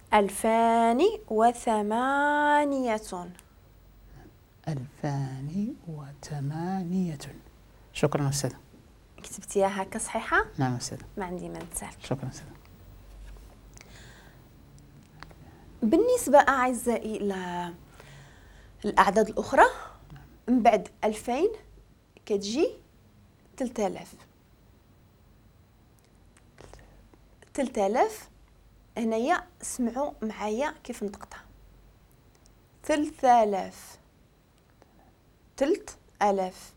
2008. 2008. شكرا أستاذة. كتبتيها هكا صحيحة؟ نعم أستاذة. ما عندي ما نتسالك. شكرا أستاذة. بالنسبة أعزائي للأعداد الأخرى، من بعد 2000 كتجي 3000. 3000 هنايا سمعوا معايا كيف نطقتها. 3000 3000.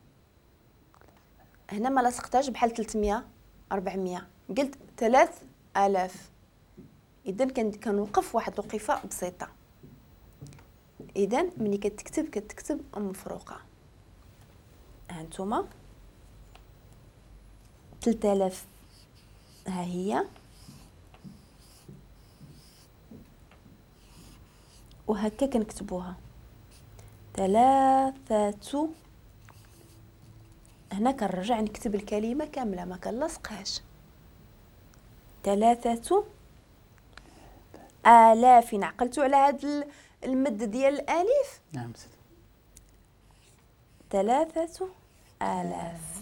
هنا ما لصقتهاش بحال 300 400، قلت 3000. اذا كنوقف واحد الوقفه بسيطه. اذا ملي كتكتب مفروقه. هانتوما 3000 ها هي، وهكا كنكتبوها 3. هنا كنرجع نكتب الكلمه كامله ما كنلصقهاش. 3000. عقلتوا على هذا المد ديال الالف؟ نعم. 3000.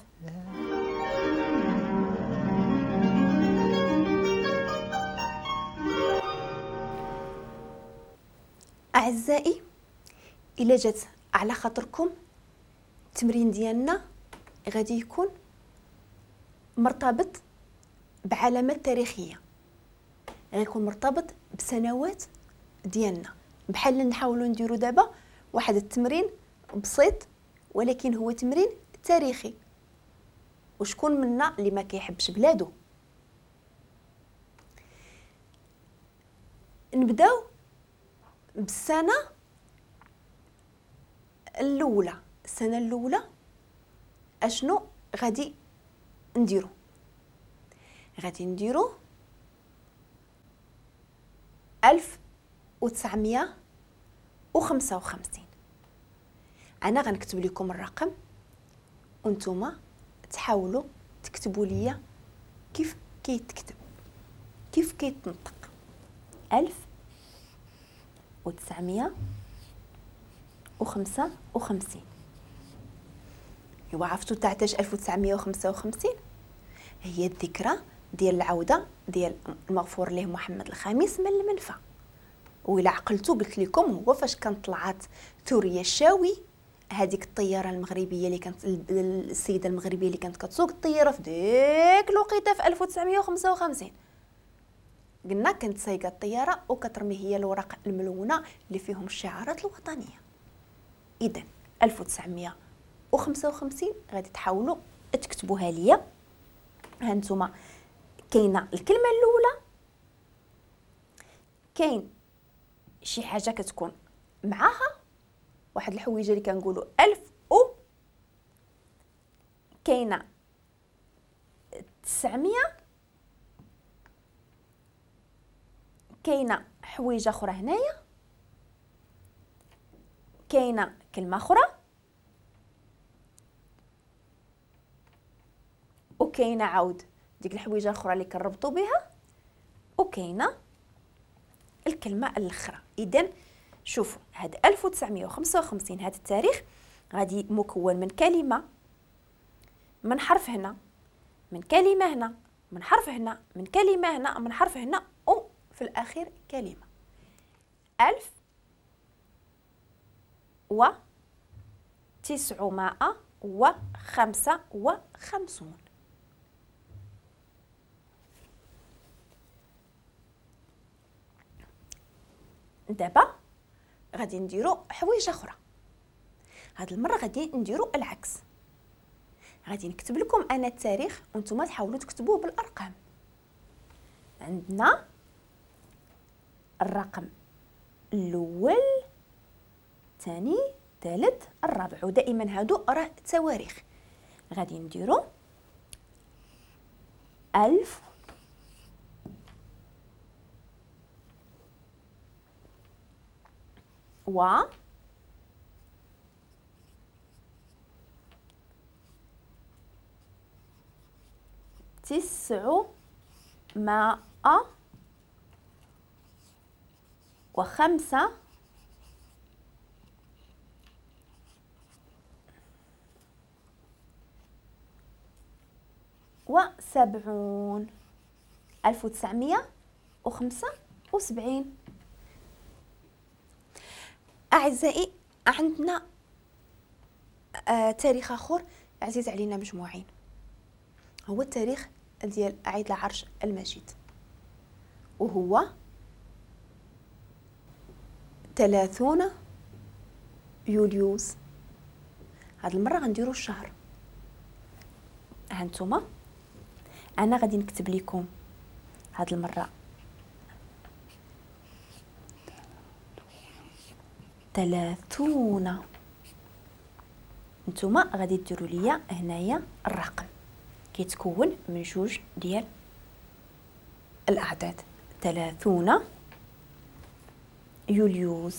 أعزائي، إلا جات على خاطركم التمرين ديالنا غادي يكون مرتبط بعلامات تاريخية، غيكون مرتبط بسنوات ديالنا، بحال اللي نحاولوا نديروا دابا واحد التمرين بسيط ولكن هو تمرين تاريخي. وشكون منا اللي ما كيحبش بلادو؟ نبداو بالسنة الأولى. السنة الأولى أشنو غادي نديرو؟ غادي نديرو 1955. أنا غنكتب لكم الرقم وانتوما تحاولوا تكتبوا لي كيف كيتكتب، كيف كيتنطق. 1955. عرفتوا تعتاش 1955 هي الذكرى ديال العودة ديال المغفور له محمد الخامس من المنفى. وإلا عقلتوا قلت لكم هو فاش كانت طلعت ثوريا الشاوي، هذيك الطياره المغربيه اللي كانت السيده المغربيه اللي كانت كتسوق الطياره في ديك الوقيته في 1955. قلنا كانت سايقه الطياره وكترمي هي الورق الملونه اللي فيهم الشعارات الوطنيه. اذا 1955 غادي تحاولوا تكتبوها ليا. هانتوما كاينه الكلمه الاولى، كاين شي حاجه كتكون معاها واحد الحويجه اللي كنقولوا 1000 و كاينه 900، كاينه حويجه اخرى هنايا، كاينه كلمه اخرى، وكاينه عاود ديك الحويجه الاخرى اللي كنربطوا بها، وكاينه الكلمه الاخرى. اذا شوفوا هاد 1955 هذا التاريخ غادي مكون من كلمه، من حرف هنا، من كلمه هنا، من حرف هنا، من كلمه هنا، من حرف هنا، وفي الاخير كلمه. 1955. دابا غادي نديرو حوايج اخرى. هاد المره غادي نديرو العكس. غادي نكتب لكم انا التاريخ وانتم تحاولوا تكتبوه بالارقام. عندنا الرقم الاول، ثاني، ثالث، الرابع، ودائما هادو راه تواريخ. غادي نديرو 1000 و 900 وخمسة وسبعون. 1975. أعزائي، عندنا تاريخ آخر عزيز علينا مجموعين، هو التاريخ ديال عيد العرش المجيد، وهو 30 يوليوز. هاد المرة غنديرو الشهر. هانتوما أنا غادي نكتب لكم هاد المرة 30. نتوما غادي ديروا ليا هنايا الرقم كيتكون من جوج ديال الأعداد. 30 يوليوز.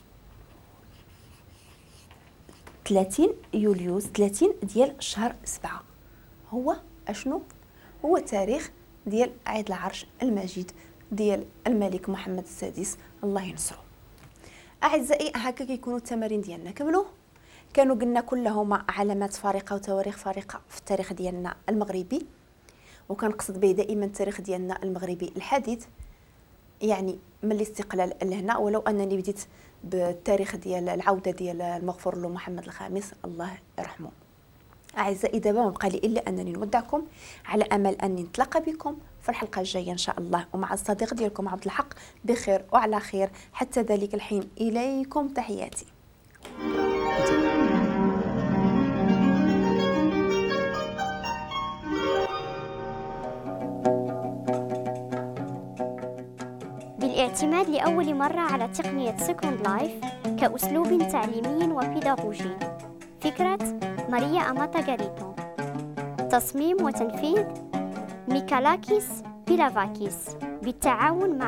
30 يوليوز، 30 ديال شهر 7 هو أشنو؟ هو تاريخ ديال عيد العرش المجيد ديال الملك محمد السادس الله ينصرو. أعزائي، هكا كيكونوا التمارين ديالنا كملوا. كانوا قلنا كلهما علامات فارقة وتواريخ فارقة في التاريخ ديالنا المغربي، وكنقصد به دائما التاريخ ديالنا المغربي الحديث، يعني من الاستقلال لهنا، ولو أنني بديت بالتاريخ ديال العودة ديال المغفور له محمد الخامس الله يرحمه. أعزائي، دابا ما بقى لي إلا أنني نودعكم على أمل أني نتلاقى بكم في الحلقة الجاية إن شاء الله، ومع الصديق ديالكم عبد الحق بخير وعلى خير. حتى ذلك الحين إليكم تحياتي. بالاعتماد لأول مرة على تقنية سكوند لايف كأسلوب تعليمي وبيداغوجي. فكرة ماريا أماتا غاريتو. تصميم وتنفيذ ميكالاكيس بيلافاكيس بالتعاون مع